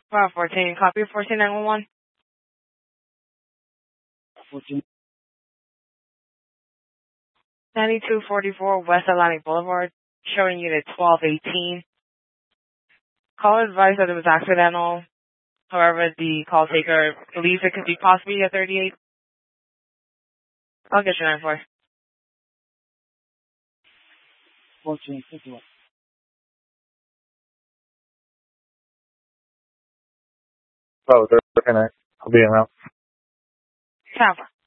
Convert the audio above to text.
Wow, 14. Copy 14911. 14. 9244 West Atlantic Boulevard, showing unit 1218. Call advised that it was accidental. However, the call taker believes it could be possibly a 38. I'll get your 9-4. 14. 51. Oh, they're looking at. I'll be around. Tampa.